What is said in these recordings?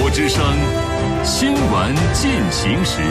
之声，新闻进行时。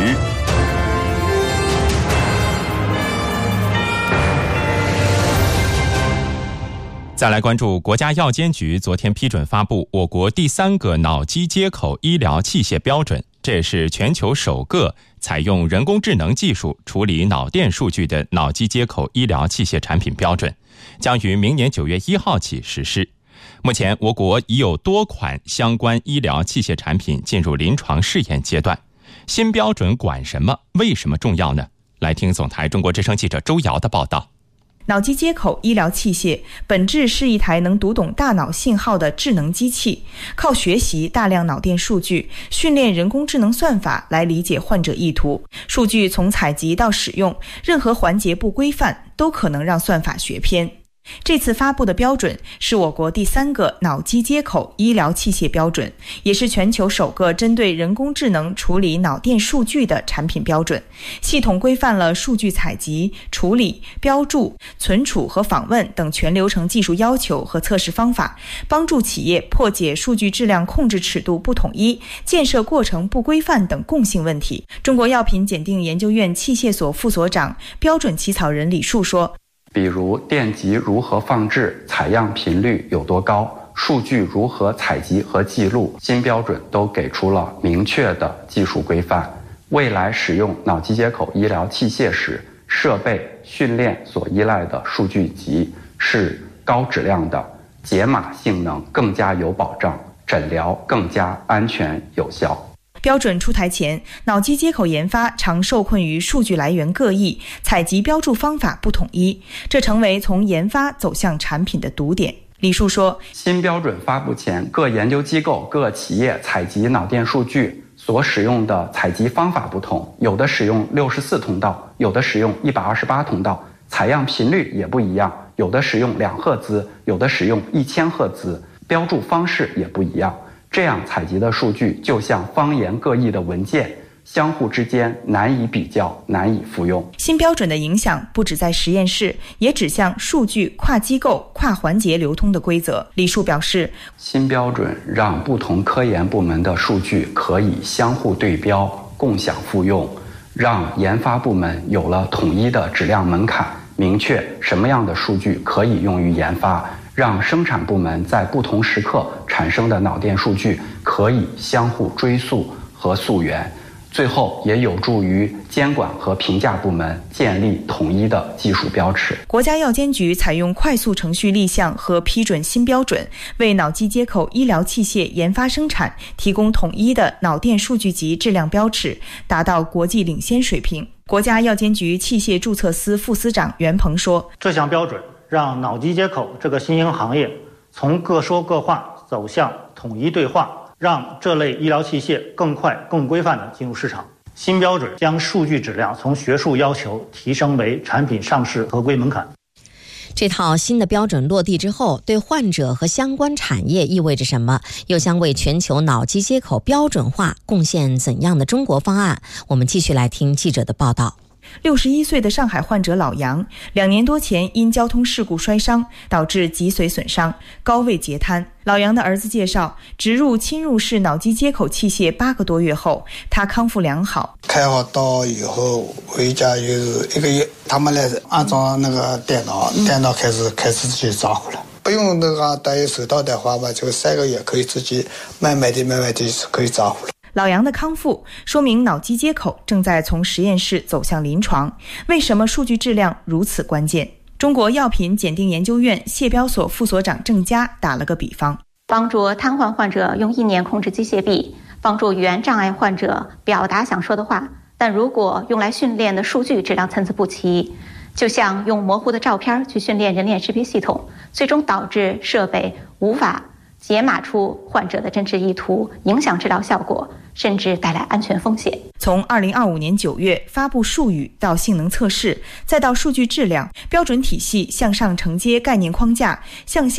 再来关注国家药监局昨天批准发布我国第3个脑机接口医疗器械标准，这也是全球首个采用人工智能技术处理脑电数据的脑机接口医疗器械产品标准，将于明年9月1号起实施。目前我国已有多款相关医疗器械产品进入临床试验阶段。新标准管什么？为什么重要呢？来听总台中国之声记者周瑶的报道。 脑机接口医疗器械本质是一台能读懂大脑信号的智能机器，靠学习大量脑电数据，训练人工智能算法来理解患者意图。数据从采集到使用，任何环节不规范，都可能让算法学偏。这次发布的标准是我国第3个脑机接口医疗器械标准，也是全球首个针对人工智能处理脑电数据的产品标准。系统规范了数据采集、处理、标注、存储和访问等全流程技术要求和测试方法，帮助企业破解数据质量控制尺度不统一、建设过程不规范等共性问题。中国药品检定研究院器械所副所长、标准起草人李树说， 比如电极如何放置、采样频率有多高、数据如何采集和记录，新标准都给出了明确的技术规范。未来使用脑机接口医疗器械时，设备训练所依赖的数据集是高质量的，解码性能更加有保障，诊疗更加安全有效。 标准出台前，脑机接口研发常受困于数据来源各异、采集标注方法不统一，这成为从研发走向产品的堵点。李树说， 新标准发布前，各研究机构、各企业采集脑电数据所使用的采集方法不同，有的使用64通道，有的使用128通道，采样频率也不一样，有的使用2赫兹，有的使用1000赫兹，标注方式也不一样。这样采集的数据就像方言各异的文件，相互之间难以比较，难以复用。 新标准的影响不只在实验室，也指向数据跨机构、跨环节流通的规则。李树表示， 新标准让不同科研部门的数据可以相互对标、共享复用，让研发部门有了统一的质量门槛，明确什么样的数据可以用于研发，让生产部门在不同时刻产生的脑电数据可以相互追溯和溯源，最后也有助于监管和评价部门建立统一的技术标尺。 国家药监局采用快速程序立项和批准新标准，为脑机接口医疗器械研发生产提供统一的脑电数据集质量标尺，达到国际领先水平。国家药监局器械注册司副司长袁鹏说， 这项标准让脑机接口这个新兴行业从各说各话走向统一对话，让这类医疗器械更快更规范地进入市场。新标准将数据质量从学术要求提升为产品上市合规门槛。 这套新的标准落地之后，对患者和相关产业意味着什么？又将为全球脑机接口标准化贡献怎样的中国方案？我们继续来听记者的报道。 61岁的上海患者老杨，2年多前因交通事故摔伤，导致脊髓损伤、高位截瘫。老杨的儿子介绍，植入侵入式脑机接口器械8个多月后，他康复良好。 开好刀以后回家有1个月，他们来安装那个电脑开始自己照顾了，不用那个戴手套的话吧，就3个月可以自己慢慢地可以照顾了。 老杨的康复说明脑机接口正在从实验室走向临床。为什么数据质量如此关键？中国药品检定研究院谢标所副所长郑佳打了个比方， 帮助瘫痪患者用意念控制机械臂，帮助语言障碍患者表达想说的话，但如果用来训练的数据质量参差不齐，就像用模糊的照片去训练人脸识别系统，最终导致设备无法解码出患者的真实意图，影响治疗效果，甚至带来安全风险。 从2025年9月发布术语到性能测试，再到数据质量，标准体系向上承接概念框架，向下